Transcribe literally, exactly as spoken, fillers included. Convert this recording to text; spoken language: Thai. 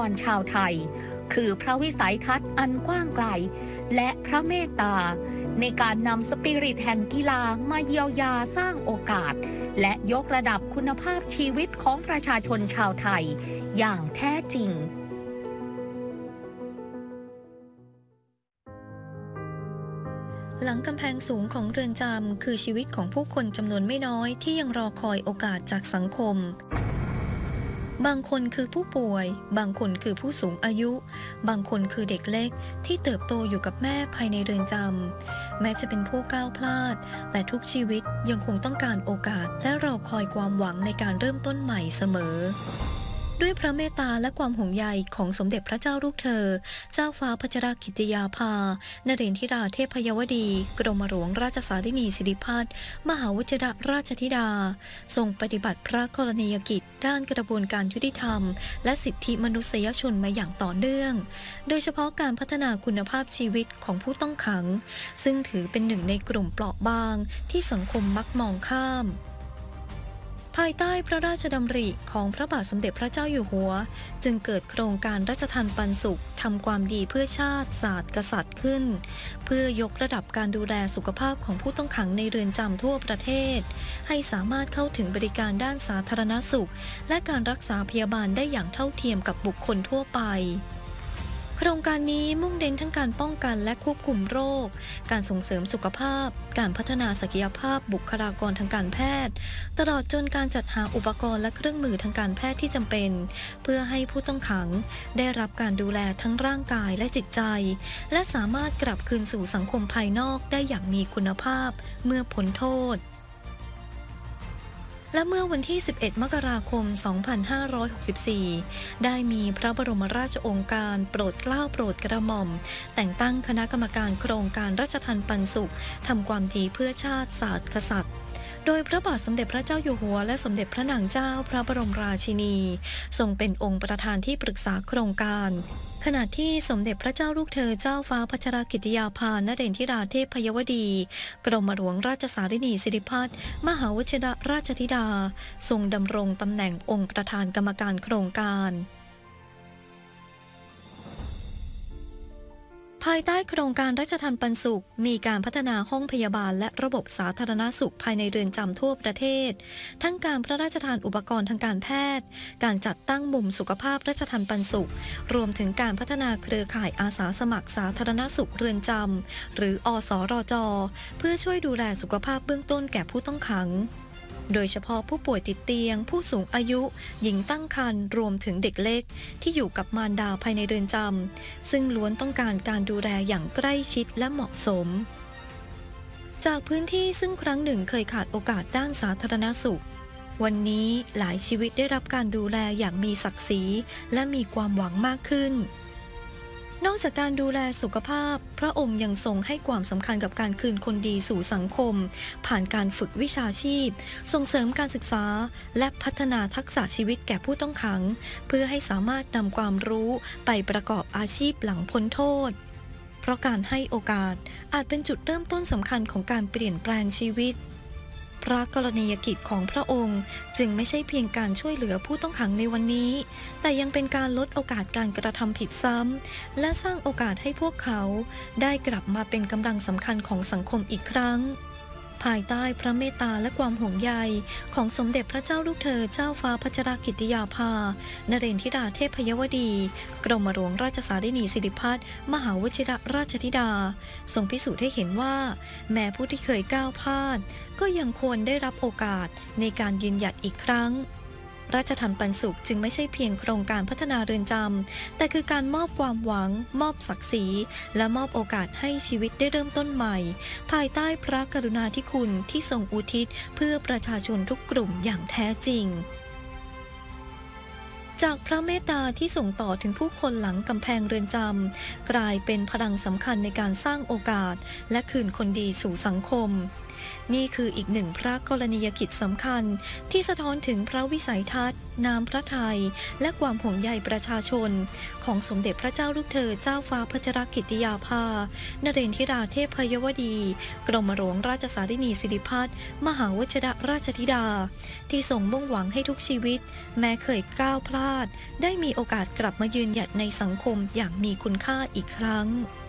รชาวไทยคือพระวิสัยทัศน์อันกว้างไกลและพระเมตตาในการนำสปิริตแห่งกีฬามาเยียวยาสร้างโอกาสและยกระดับคุณภาพชีวิตของประชาชนชาวไทยอย่างแท้จริงหลังกำแพงสูงของเรือนจำคือชีวิตของผู้คนจำนวนไม่น้อยที่ยังรอคอยโอกาสจากสังคมบางคนคือผู้ป่วยบางคนคือผู้สูงอายุบางคนคือเด็กเล็กที่เติบโตอยู่กับแม่ภายในเรือนจำแม้จะเป็นผู้ก้าวพลาดแต่ทุกชีวิตยังคงต้องการโอกาสและรอคอยความหวังในการเริ่มต้นใหม่เสมอด้วยพระเมตตาและความห่วงใยของสมเด็จพระเจ้าลูกเธอเจ้าฟ้าพัชรกิติยาภานเรนทิราเทพยวดีกรมหลวงราชสารินีสิริพัฒน์มหาวชิรราชธิดาทรงปฏิบัติพระกรณียกิจด้านกระบวนการยุติธรรมและสิทธิมนุษยชนมาอย่างต่อเนื่องโดยเฉพาะการพัฒนาคุณภาพชีวิตของผู้ต้องขังซึ่งถือเป็นหนึ่งในกลุ่มเปราะบางที่สังคมมักมองข้ามภายใต้พระราชดำริของพระบาทสมเด็จพระเจ้าอยู่หัวจึงเกิดโครงการราชทานปันสุขทำความดีเพื่อชาติศาสตร์กษัตริย์ขึ้นเพื่อยกระดับการดูแลสุขภาพของผู้ต้องขังในเรือนจำทั่วประเทศให้สามารถเข้าถึงบริการด้านสาธารณสุขและการรักษาพยาบาลได้อย่างเท่าเทียมกับบุคคลทั่วไปโครงการนี้มุ่งเน้นทั้งการป้องกันและควบคุมโรคการส่งเสริมสุขภาพการพัฒนาศักยภาพบุคลากรทางการแพทย์ตลอดจนการจัดหาอุปกรณ์และเครื่องมือทางการแพทย์ที่จำเป็นเพื่อให้ผู้ต้องขังได้รับการดูแลทั้งร่างกายและจิตใจและสามารถกลับคืนสู่สังคมภายนอกได้อย่างมีคุณภาพเมื่อพ้นโทษและเมื่อวันที่สิบเอ็ดมกราคมสองพันห้าร้อยหกสิบสี่ได้มีพระบรมราชโองการโปรดเกล้าโปรดกระหม่อมแต่งตั้งคณะกรรมการโครงการราชทัณฑ์ปันสุขทำความดีเพื่อชาติศาสตร์กษัตริย์โดยพระบาทสมเด็จพระเจ้าอยู่หัวและสมเด็จพระนางเจ้าพระบรมราชินีทรงเป็นองค์ประธานที่ปรึกษาโครงการขณะที่สมเด็จพระเจ้าลูกเธอเจ้าฟ้าพัชรกิติยาภานเรนทิราเทพยวดีกรมหลวงราชสารินีสิริพัฒน์มหาวชิรราชธิดาทรงดำรงตำแหน่งองค์ประธานกรรมการโครงการภายใต้โครงการราชทัณฑ์ปันสุขมีการพัฒนาห้องพยาบาลและระบบสาธารณสุขภายในเรือนจำทั่วประเทศทั้งการพระราชทานอุปกรณ์ทางการแพทย์การจัดตั้งมุมสุขภาพราชทัณฑ์ปันสุขรวมถึงการพัฒนาเครือข่ายอาสาสมัครสาธารณสุขเรือนจำหรืออสรจเพื่อช่วยดูแลสุขภาพเบื้องต้นแก่ผู้ต้องขังโดยเฉพาะผู้ป่วยติดเตียงผู้สูงอายุหญิงตั้งครรภ์รวมถึงเด็กเล็กที่อยู่กับมารดาภายในเรือนจำซึ่งล้วนต้องการการดูแลอย่างใกล้ชิดและเหมาะสมจากพื้นที่ซึ่งครั้งหนึ่งเคยขาดโอกาสด้านสาธารณสุขวันนี้หลายชีวิตได้รับการดูแลอย่างมีศักดิ์ศรีและมีความหวังมากขึ้นนอกจากการดูแลสุขภาพพระองค์ยังทรงให้ความสำคัญกับการคืนคนดีสู่สังคมผ่านการฝึกวิชาชีพส่งเสริมการศึกษาและพัฒนาทักษะชีวิตแก่ผู้ต้องขังเพื่อให้สามารถนำความรู้ไปประกอบอาชีพหลังพ้นโทษเพราะการให้โอกาสอาจเป็นจุดเริ่มต้นสำคัญของการเปลี่ยนแปลงชีวิตพระกรณียกิจของพระองค์จึงไม่ใช่เพียงการช่วยเหลือผู้ต้องขังในวันนี้แต่ยังเป็นการลดโอกาสการกระทำผิดซ้ำและสร้างโอกาสให้พวกเขาได้กลับมาเป็นกำลังสำคัญของสังคมอีกครั้งภายใต้พระเมตตาและความห่วงใยของสมเด็จพระเจ้าลูกเธอเจ้าฟ้าพัชรกิติยาภานเรนทิราเทพยวดีกรมหลวงราชสารินีสิริพัฒน์มหาวชิรราชธิดาทรงพิสูจน์ให้เห็นว่าแม้ผู้ที่เคยก้าวพลาดก็ยังควรได้รับโอกาสในการยืนหยัดอีกครั้งราชทัณฑ์ปันสุขจึงไม่ใช่เพียงโครงการพัฒนาเรือนจำแต่คือการมอบความหวังมอบศักดิ์ศรีและมอบโอกาสให้ชีวิตได้เริ่มต้นใหม่ภายใต้พระกรุณาธิคุณที่ทรงอุทิศเพื่อประชาชนทุกกลุ่มอย่างแท้จริงจากพระเมตตาที่ส่งต่อถึงผู้คนหลังกำแพงเรือนจำกลายเป็นพลังสำคัญในการสร้างโอกาสและคืนคนดีสู่สังคมนี่คืออีกหนึ่งพระกรณียกิจสำคัญที่สะท้อนถึงพระวิสัยทัศน์น้ำพระทัยและความห่วงใยประชาชนของสมเด็จพระเจ้าลูกเธอเจ้าฟ้าพัชรกิติยาภานเรนทิราเทพยวดี กรมหลวงราชสารินีสิริพัฒน์มหาวชิรราชธิดาที่ทรงมุ่งหวังให้ทุกชีวิตแม้เคยก้าวพลาดได้มีโอกาสกลับมายืนหยัดในสังคมอย่างมีคุณค่าอีกครั้ง